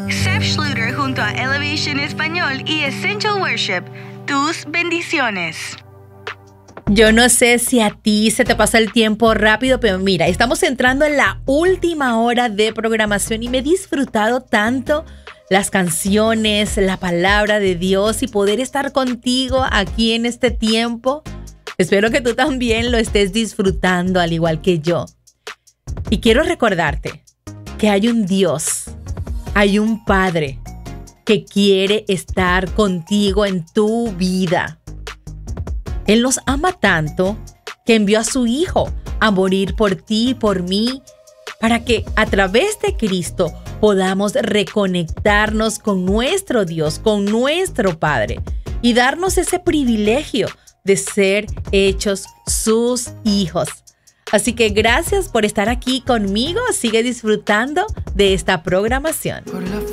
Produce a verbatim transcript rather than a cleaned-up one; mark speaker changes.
Speaker 1: Sepp Schluter junto a Elevation Español y Essential Worship. Tus bendiciones.
Speaker 2: Yo no sé si a ti se te pasa el tiempo rápido, pero mira, estamos entrando en la última hora de programación y me he disfrutado tanto las canciones, la palabra de Dios y poder estar contigo aquí en este tiempo. Espero que tú también lo estés disfrutando al igual que yo. Y quiero recordarte que hay un Dios, hay un Padre que quiere estar contigo en tu vida. Él nos ama tanto que envió a su Hijo a morir por ti y por mí para que a través de Cristo podamos reconectarnos con nuestro Dios, con nuestro Padre y darnos ese privilegio de ser hechos sus hijos. Así que gracias por estar aquí conmigo. Sigue disfrutando de esta programación.